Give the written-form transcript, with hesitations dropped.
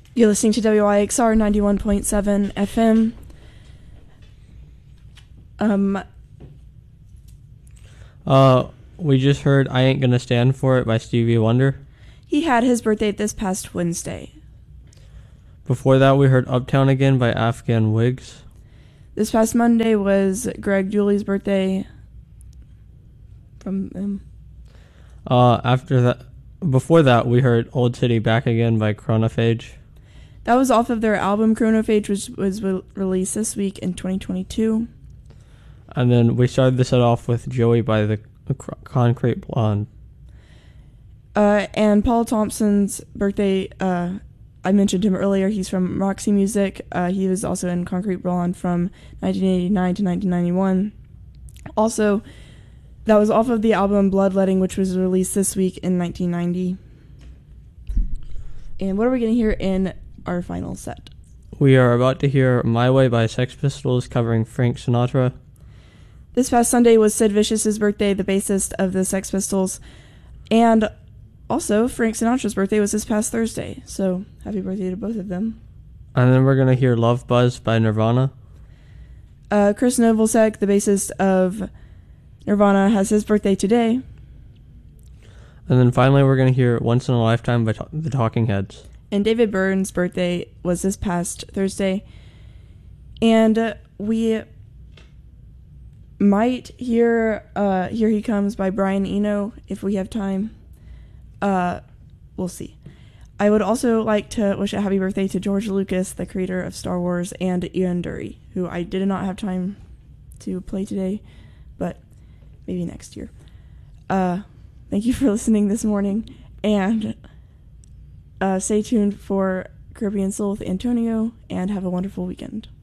You're listening to WIXR 91.7 FM. We just heard I Ain't Gonna Stand For It by Stevie Wonder. He had his birthday this past Wednesday. Before that, we heard Uptown Again by Afghan Wigs. This past Monday was Greg Julie's birthday from him. Before that, we heard Old City Back Again by Chronophage. That was off of their album Chronophage, which was released this week in 2022. And then we started the set off with Joey by the Concrete Blonde. And Paul Thompson's birthday, I mentioned him earlier. He's from Roxy Music. He was also in Concrete Blonde from 1989 to 1991. Also, that was off of the album Bloodletting, which was released this week in 1990. And what are we going to hear in our final set? We are about to hear My Way by Sex Pistols covering Frank Sinatra. This past Sunday was Sid Vicious's birthday, the bassist of the Sex Pistols. And also, Frank Sinatra's birthday was this past Thursday. So, happy birthday to both of them. And then we're going to hear Love Buzz by Nirvana. Chris Novoselic, the bassist of Nirvana, has his birthday today. And then finally, we're going to hear Once in a Lifetime by the Talking Heads. And David Byrne's birthday was this past Thursday. And we might hear Here He Comes by Brian Eno if we have time. We'll see. I would also like to wish a happy birthday to George Lucas, the creator of Star Wars, and Ian Dury, who I did not have time to play today, but maybe next year. Thank you for listening this morning, and stay tuned for Caribbean Soul with Antonio, and have a wonderful weekend.